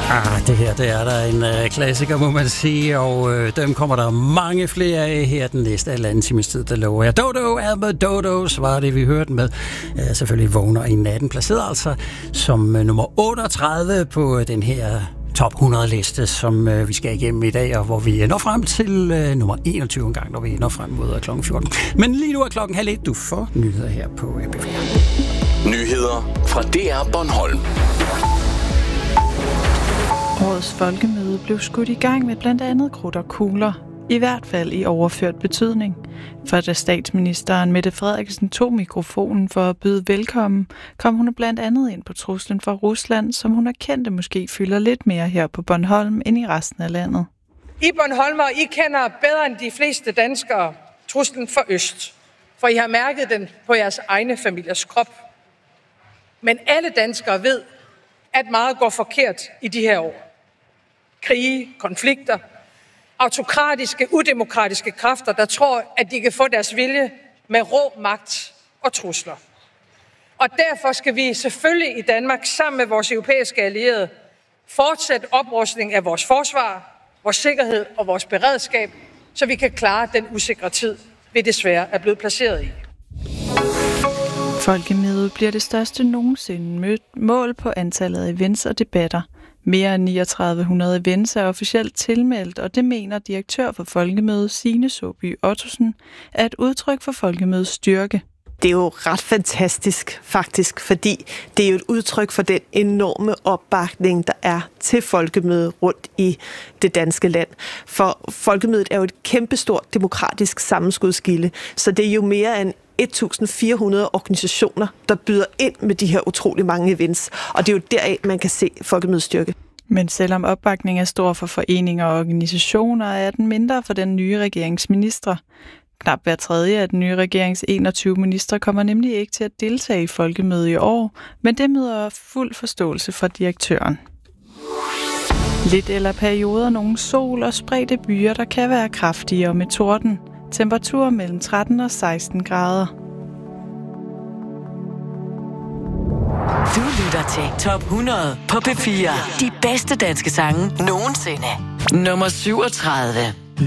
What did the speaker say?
Det her, det er der en klassiker, må man sige, og dem kommer der mange flere af her den næste halvanden times tid, der lover jeg. Dodo er med Dodos, var det, vi hørte med. Selvfølgelig Vågner i natten, placeret altså som nummer 38 på den her top 100-liste, som vi skal igennem i dag, og hvor vi når frem til nummer 21 en gang, når vi når frem mod kl. 14. Men lige nu er klokken 12:30, du får nyheder her på B4. Nyheder fra DR Bornholm. Årets folkemøde blev skudt i gang med blandt andet krudt og kugler, i hvert fald i overført betydning. For da statsministeren Mette Frederiksen tog mikrofonen for at byde velkommen, kom hun blandt andet ind på truslen fra Rusland, som hun erkendte måske fylder lidt mere her på Bornholm end i resten af landet. I Bornholmer, I kender bedre end de fleste danskere truslen fra øst, for I har mærket den på jeres egne familiers krop. Men alle danskere ved, at meget går forkert i de her år. Krige, konflikter, autokratiske, udemokratiske kræfter, der tror, at de kan få deres vilje med rå magt og trusler. Og derfor skal vi selvfølgelig i Danmark sammen med vores europæiske allierede fortsætte oprustning af vores forsvar, vores sikkerhed og vores beredskab, så vi kan klare den usikre tid, vi desværre er blevet placeret i. Folkemødet bliver det største nogensinde mål på antallet af events og debatter. Mere end 3900 events er officielt tilmeldt, og det mener direktør for Folkemødet Signe Søby Ottosen er et udtryk for Folkemødets styrke. Det er jo ret fantastisk faktisk, fordi det er jo et udtryk for den enorme opbakning, der er til Folkemødet rundt i det danske land. For Folkemødet er jo et kæmpestort demokratisk sammenskudskilde, så det er jo mere end 1.400 organisationer, der byder ind med de her utrolig mange events. Og det er jo deraf, man kan se Folkemødets styrke. Men selvom opbakningen er stor for foreninger og organisationer, er den mindre for den nye regeringsministre. Knap hver tredje af den nye regerings 21 ministre kommer nemlig ikke til at deltage i Folkemødet i år, men det møder fuld forståelse fra direktøren. Lidt eller perioder, nogle sol og spredte byer, der kan være kraftigere med torden. Temperatur mellem 13 og 16 grader. Du lytter til Top 100 på P4. De bedste danske sange nogensinde. Nummer 37.